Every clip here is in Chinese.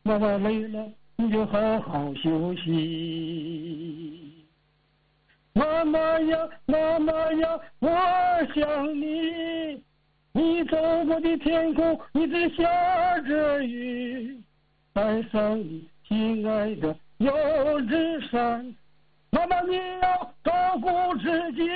妈妈累了你就好好休息。妈妈呀，妈妈呀，我想你。你走过的天空一直下着雨，带上你心爱的油纸伞。妈妈你要照顾自己。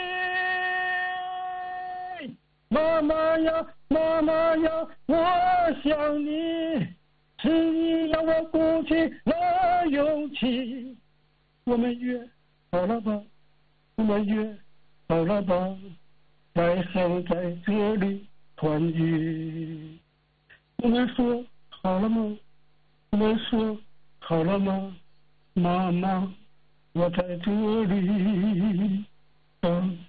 妈妈呀，妈妈呀，我想你，是你让我鼓起了勇气。我们约好了吧，我们约好了吧，来生在这里团聚。我们说好了吗？我们说好了吗？妈妈，我在这里等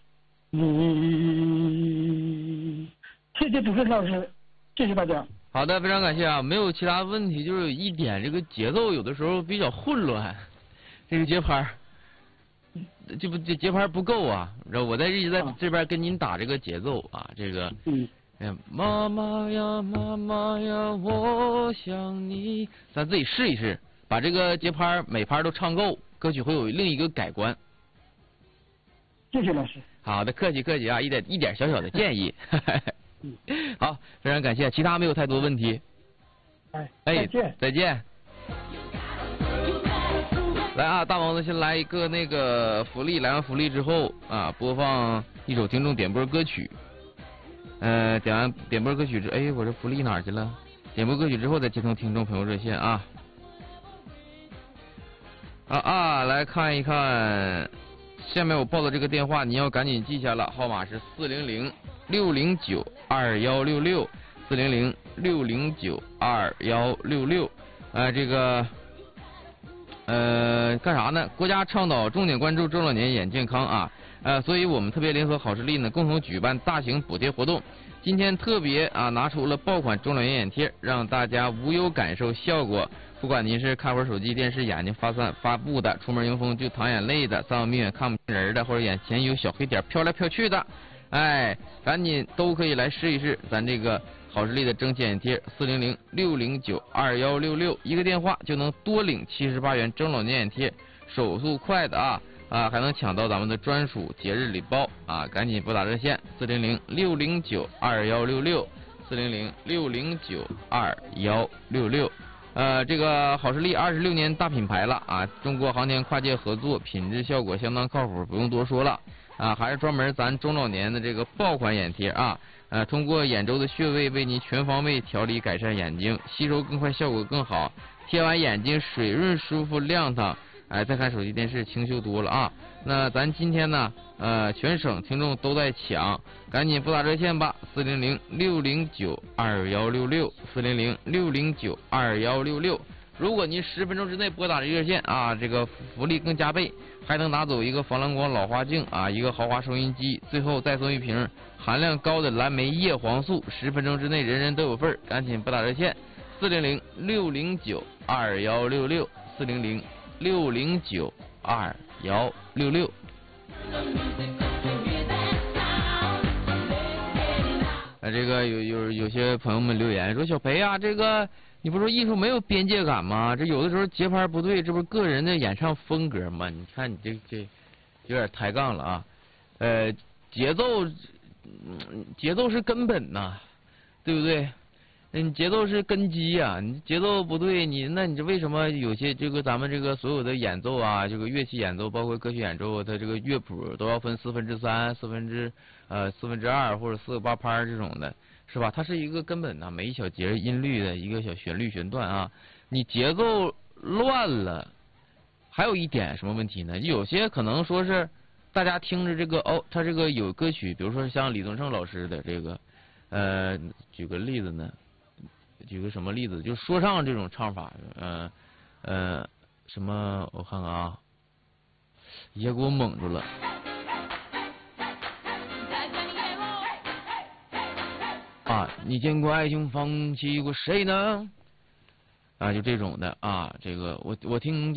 你。谢谢主持人老师，谢谢大家。 好的，非常感谢啊，没有其他问题，就是有一点这个节奏有的时候比较混乱，这个节拍这节拍不够啊，然后我一直在这边跟您打这个节奏啊，这个妈妈呀妈妈呀我想你，咱自己试一试，把这个节拍每拍都唱够，歌曲会有另一个改观。 谢谢老师。 好的，客气客气啊，一点小小的建议。好，非常感谢，其他没有太多问题。 再见。 再见。来啊，大王子先来一个那个福利，来完福利之后啊，播放一首听众点播歌曲。点完点播歌曲之，哎，我这福利哪儿去了？点播歌曲之后再接通听众朋友热线啊。来看一看，下面我报的这个电话你要赶紧记下了，号码是400-609-2166，400-609-2166。这个干啥呢？国家倡导重点关注中老年眼健康啊，所以我们特别联合好视力呢，共同举办大型补贴活动。今天特别拿出了爆款中老年眼贴，让大家无忧感受效果。不管您是看会儿手机、电视，眼睛发布的，出门迎风就淌眼泪的，三望闭眼看不清人的，或者眼前有小黑点飘来飘去的，赶紧都可以来试一试咱这个好视力的蒸汽眼贴，400-609-2166，一个电话就能多领78元蒸老年眼贴，手速快的还能抢到咱们的专属节日礼包赶紧拨打热线400-609-2166，400-609-2166。这个好视力26年大品牌了中国航天跨界合作，品质效果相当靠谱，不用多说了还是专门咱中老年的这个爆款眼贴通过眼周的穴位为您全方位调理改善眼睛，吸收更快，效果更好，贴完眼睛水润舒服亮堂，再看手机电视清秀多了那咱今天呢全省听众都在抢，赶紧拨打热线吧，400-609-2166，400-609-2166。如果您10分钟之内拨打热线这个福利更加倍，还能拿走一个防蓝光老花镜一个豪华收音机，最后再送一瓶含量高的蓝莓叶黄素，10分钟之内人人都有份，赶紧拨打热线400-609-2166，400-609-2166。这个有些朋友们留言说，小裴这个你不说艺术没有边界感吗？这有的时候节拍不对，这不是个人的演唱风格吗？你看你这有点抬杠了节奏是根本对不对？你节奏是根基你节奏不对，那你这为什么有些这个咱们这个所有的演奏这个乐器演奏，包括歌曲演奏，它这个乐谱都要分3/4、2/4或者4个8拍这种的，是吧？它是一个根本每一小节音律的一个小旋律旋断你节奏乱了，还有一点什么问题呢？有些可能说是大家听着这个他这个有歌曲，比如说像李宗盛老师的这个举个例子呢。举个什么例子？就说唱这种唱法，什么？我看看一下给我蒙住了。你见过爱情放弃过谁呢？就这种的这个我听见。